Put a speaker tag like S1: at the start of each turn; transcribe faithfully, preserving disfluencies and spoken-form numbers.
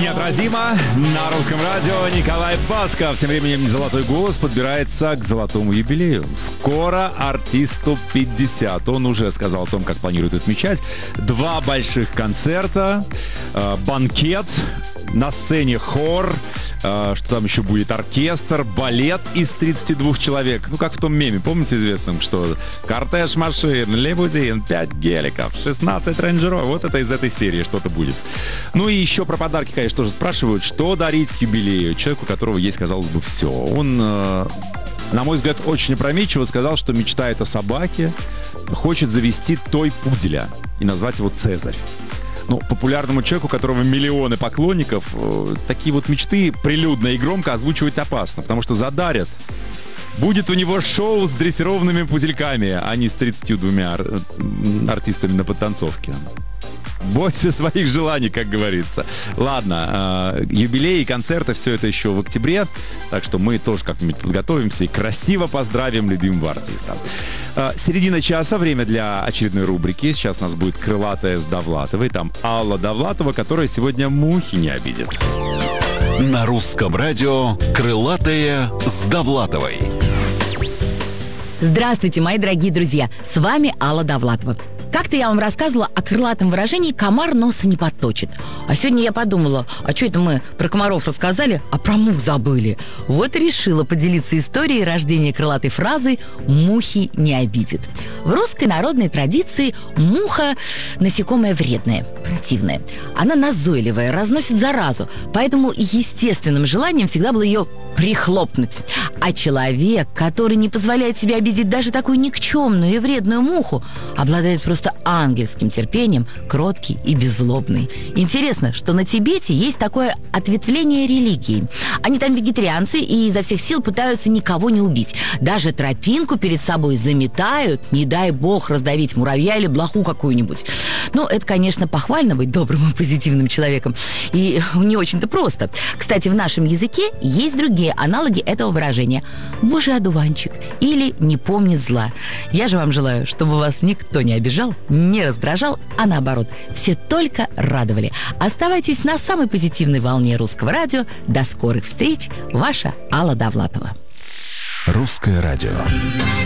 S1: Неотразимо на русском радио Николай Басков. Тем временем «Золотой голос» подбирается к золотому юбилею. Скоро артисту пятьдесят. Он уже сказал о том, как планирует отмечать. Два больших концерта, э, банкет, на сцене хор, э, что там еще будет, оркестр, балет из тридцати двух человек. Ну, как в том меме, помните известном, что кортеж машин, лимузин, пять геликов, шестнадцать рейнджеров. Вот это из этой серии что-то будет. Ну и еще про подарки, конечно, тоже спрашивают, что дарить к юбилею человеку, у которого есть, казалось бы, все. Он, э, на мой взгляд, очень опрометчиво сказал, что мечтает о собаке, хочет завести той-пуделя и назвать его Цезарь. Ну, популярному человеку, у которого миллионы поклонников, э, такие вот мечты прилюдно и громко озвучивать опасно, потому что задарят. Будет у него шоу с дрессированными пудельками, а не с тридцатью двумя ар- артистами на подтанцовке. Бойся своих желаний, как говорится. Ладно, э, юбилеи, концерты, все это еще в октябре, так что мы тоже как-нибудь подготовимся и красиво поздравим любимого артиста. Э, середина часа, время для очередной рубрики. Сейчас у нас будет «Крылатая» с Довлатовой. Там Алла Довлатова, которая сегодня мухи не обидит.
S2: На русском радио «Крылатая» с Довлатовой.
S3: Здравствуйте, мои дорогие друзья! С вами Алла Довлатова. Как-то я вам рассказывала о крылатом выражении «комар носа не подточит». А сегодня я подумала, а что это мы про комаров рассказали, а про мух забыли? Вот и решила поделиться историей рождения крылатой фразы «мухи не обидит». В русской народной традиции муха – насекомое вредное, противное. Она назойливая, разносит заразу, поэтому естественным желанием всегда было ее прихлопнуть. А человек, который не позволяет себе обидеть даже такую никчемную и вредную муху, обладает просто ангельским терпением, кроткий и беззлобный. Интересно, что на Тибете есть такое ответвление религии. Они там вегетарианцы и изо всех сил пытаются никого не убить. Даже тропинку перед собой заметают, не дай бог раздавить муравья или блоху какую-нибудь. Ну, это, конечно, похвально быть добрым и позитивным человеком. И не очень-то просто. Кстати, в нашем языке есть другие аналоги этого выражения. «Божий одуванчик» или «не помнит зла». Я же вам желаю, чтобы вас никто не обижал, не раздражал, а наоборот, все только радовали. Оставайтесь на самой позитивной волне русского радио. До скорых встреч. Ваша Алла Довлатова.
S2: Русское радио.